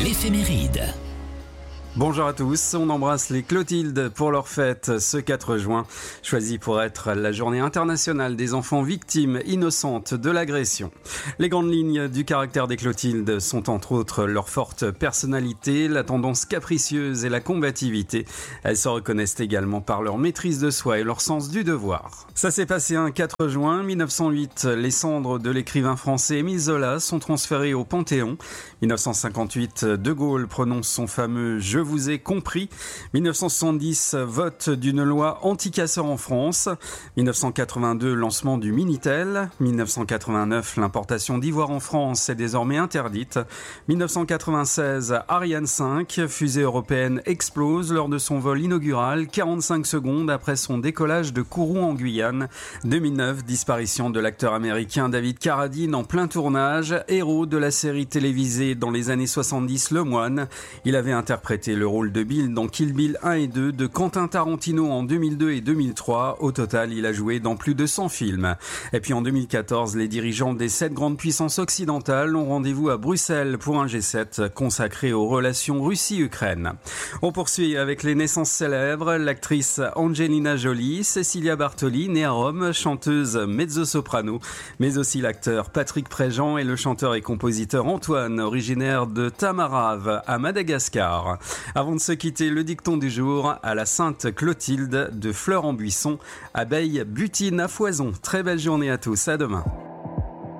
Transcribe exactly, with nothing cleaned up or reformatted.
L'éphéméride. Bonjour à tous, on embrasse les Clotilde pour leur fête ce quatre juin, choisie pour être la journée internationale des enfants victimes innocentes de l'agression. Les grandes lignes du caractère des Clotilde sont entre autres leur forte personnalité, la tendance capricieuse et la combativité. Elles se reconnaissent également par leur maîtrise de soi et leur sens du devoir. Ça s'est passé un quatre juin mille neuf cent huit, les cendres de l'écrivain français Émile Zola sont transférées au Panthéon. mille neuf cent cinquante-huit, De Gaulle prononce son fameux « Je vous ai compris ». mille neuf cent soixante-dix, vote d'une loi anti-casseurs en France. mille neuf cent quatre-vingt-deux, lancement du Minitel. mille neuf cent quatre-vingt-neuf, l'importation d'ivoire en France est désormais interdite. mille neuf cent quatre-vingt-seize, Ariane cinq, fusée européenne explose lors de son vol inaugural, quarante-cinq secondes après son décollage de Kourou en Guyane. deux mille neuf, disparition de l'acteur américain David Carradine en plein tournage, héros de la série télévisée dans les années soixante-dix Le Moine. Il avait interprété le rôle de Bill dans Kill Bill un et deux de Quentin Tarantino en deux mille deux et deux mille trois. Au total, il a joué dans plus de cent films. Et puis en deux mille quatorze, les dirigeants des sept grandes puissances occidentales ont rendez-vous à Bruxelles pour un G sept consacré aux relations Russie-Ukraine. On poursuit avec les naissances célèbres. L'actrice Angelina Jolie, Cecilia Bartoli, née à Rome, chanteuse mezzo-soprano, mais aussi l'acteur Patrick Préjean et le chanteur et compositeur Antoine, originaire de Tamarave à Madagascar. Avant de se quitter, le dicton du jour à la Sainte Clotilde de Fleurs en Buisson, abeille butine à foison. Très belle journée à tous, à demain.